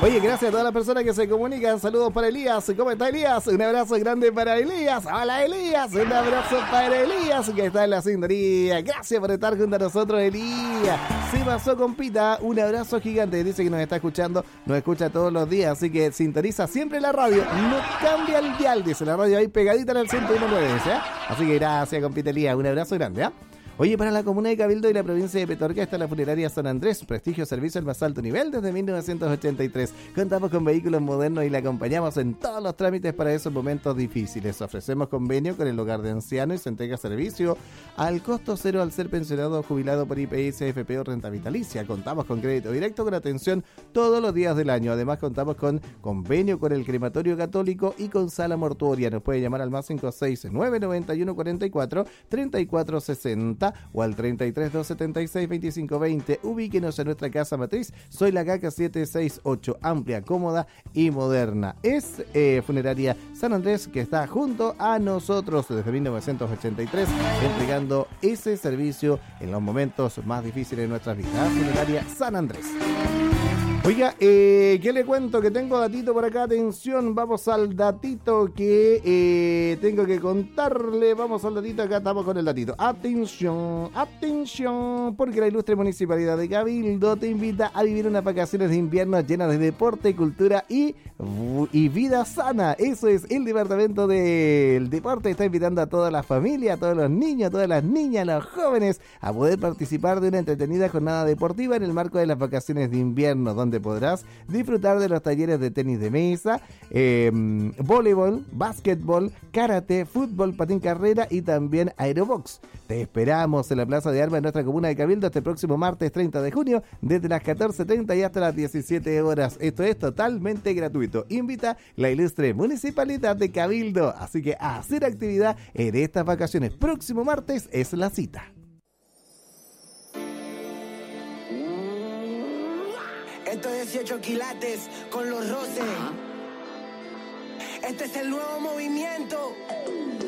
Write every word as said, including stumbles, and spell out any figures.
Oye, gracias a todas las personas que se comunican. Saludos para Elías. ¿Cómo está Elías? Un abrazo grande para Elías. Hola Elías. Un abrazo para Elías que está en la sintonía. Gracias por estar junto a nosotros, Elías. Se pasó con Pita. Un abrazo gigante. Dice que nos está escuchando. Nos escucha todos los días. Así que sintoniza siempre la radio. No cambia el dial. Dice la radio ahí pegadita en el ciento uno punto nueve. ¿eh? Así que gracias, compita Elías. Un abrazo grande. ¿eh? Oye, para la comuna de Cabildo y la provincia de Petorca está la funeraria San Andrés, prestigio servicio al más alto nivel desde mil novecientos ochenta y tres. Contamos con vehículos modernos y la acompañamos en todos los trámites para esos momentos difíciles. Ofrecemos convenio con el hogar de ancianos y se entrega servicio al costo cero al ser pensionado o jubilado por I P S, A F P o renta vitalicia. Contamos con crédito directo con atención todos los días del año. Además, contamos con convenio con el crematorio católico y con sala mortuoria. Nos puede llamar al más cinco seis nueve nueve uno cuatro cuatro tres cuatro seis cero o al treinta y tres doscientos setenta y seis veinticinco veinte. Ubíquenos en nuestra casa matriz. Soy la Caca siete seis ocho, amplia, cómoda y moderna. Es eh, Funeraria San Andrés, que está junto a nosotros desde mil novecientos ochenta y tres, entregando ese servicio en los momentos más difíciles de nuestras vidas. Funeraria San Andrés. Oiga, eh, ¿qué le cuento? Que tengo datito por acá, atención, vamos al datito que eh, tengo que contarle, vamos al datito, acá estamos con el datito. Atención, atención, porque la ilustre Municipalidad de Cabildo te invita a vivir unas vacaciones de invierno llenas de deporte, cultura y, y vida sana. Eso es, el Departamento del Deporte está invitando a toda la familia, a todos los niños, a todas las niñas, a los jóvenes, a poder participar de una entretenida jornada deportiva en el marco de las vacaciones de invierno, donde podrás disfrutar de los talleres de tenis de mesa, eh, voleibol, básquetbol, karate, fútbol, patín carrera y también aerobox. Te esperamos en la Plaza de Armas de nuestra comuna de Cabildo este próximo martes treinta de junio desde las catorce treinta y hasta las diecisiete horas. Esto es totalmente gratuito. Invita la ilustre Municipalidad de Cabildo. Así que a hacer actividad en estas vacaciones. Próximo martes es la cita. Estos dieciocho quilates con los roces. Este es el nuevo movimiento.